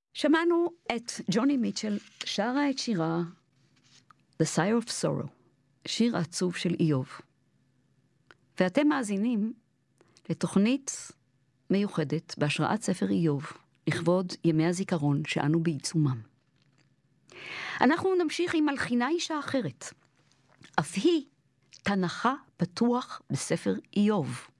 שמענו את ג'וני מיטשל שרה את שירה The Sire of Sorrow, שיר העצוב של איוב. ואתם מאזינים לתוכנית מיוחדת בהשראת ספר איוב, לכבוד ימי הזיכרון שאנו בעיצומם. אנחנו נמשיך עם מלחינה אישה אחרת, אף היא תנכה פתוח בספר איוב.